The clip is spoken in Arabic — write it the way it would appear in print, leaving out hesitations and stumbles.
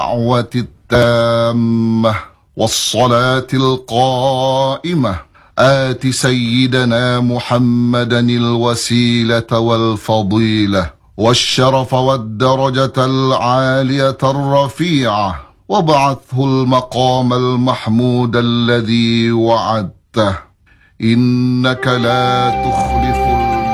الدعوة التامة والصلاة القائمة آت سيدنا محمدا الوسيلة والفضيلة والشرف والدرجة العالية الرفيعة وابعثه المقام المحمود الذي وعدته إنك لا تخلف